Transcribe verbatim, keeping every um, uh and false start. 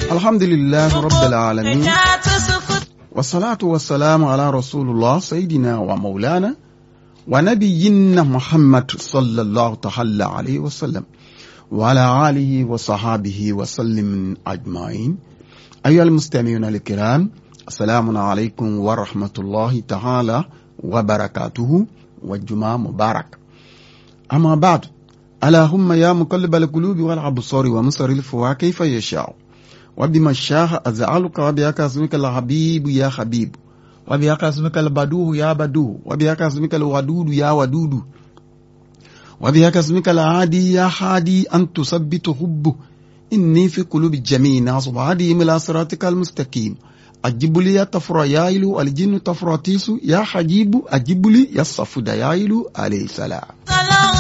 Alhamdulillah Rabbil Alamin. Wassalatu wassalamu ala Rasulullah Sayyidina wa Maulana wa Nabiyyina Muhammad sallallahu ta'ala alayhi wa sallam wa ala alihi wa sahabihi wa sallim ajma'in. Ayyuhal mustami'una al-kiram, assalamu alaykum wa rahmatullahi ta'ala wa barakatuhu wa Jumaa Mubarak. Amma ba'd. Allahumma ya muqallibal qulubi wal absari wa musarril fuwa kayfa yasha'u. وبما شاء أزعلك وبياك اسمك الحبيب يا حبيب وبياك اسمك البدوه يا بدوه وبياك اسمك الودود يا ودود وبياك اسمك العادي يا حادي أن تثبت حبه إني في قلوب الجميع ناس وعادي إلى صراطك المستقيم أجب لي يا تفرا يا إلو الجن تفراتيس يا حجيب أجب لي يا صفد يا إلو عليه السلام.